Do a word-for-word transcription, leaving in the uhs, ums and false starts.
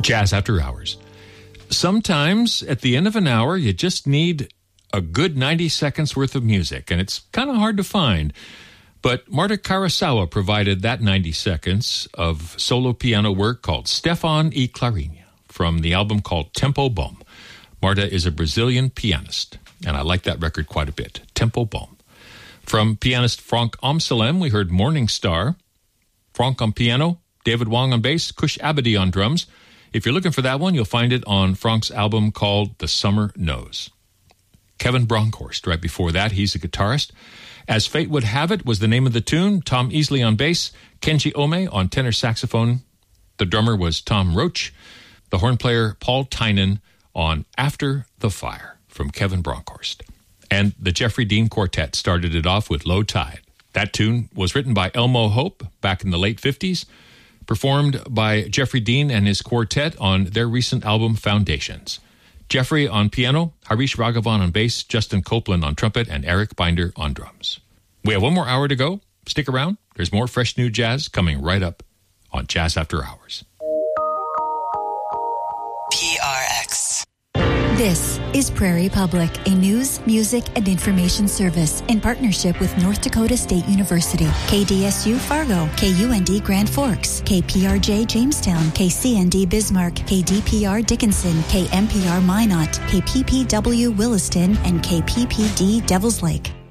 Jazz After Hours. Sometimes at the end of an hour, you just need a good ninety seconds worth of music, and it's kind of hard to find. But Marta Karasawa provided that ninety seconds of solo piano work called Stefan e Clarinha from the album called Tempo Bom. Marta is a Brazilian pianist, and I like that record quite a bit, Tempo Bom. From pianist Frank Amsalem, we heard Morning Star. Frank on piano, David Wong on bass, Kush Abadi on drums. If you're looking for that one, you'll find it on Frank's album called The Summer Knows. Kevin Bronkhorst, right before that, he's a guitarist. As Fate Would Have It was the name of the tune. Tom Easley on bass, Kenji Ome on tenor saxophone. The drummer was Tom Roach. The horn player, Paul Tynan, on After the Fire from Kevin Bronkhorst. And the Jeffrey Dean Quartet started it off with Low Tide. That tune was written by Elmo Hope back in the late fifties, performed by Jeffrey Dean and his quartet on their recent album Foundations. Jeffrey on piano, Harish Raghavan on bass, Justin Copeland on trumpet, and Eric Binder on drums. We have one more hour to go. Stick around. There's more fresh new jazz coming right up on Jazz After Hours. P R X. This is Prairie Public, a news, music, and information service in partnership with North Dakota State University, K D S U Fargo, K U N D Grand Forks, K P R J Jamestown, K C N D Bismarck, K D P R Dickinson, K M P R Minot, K P P W Williston, and K P P D Devils Lake.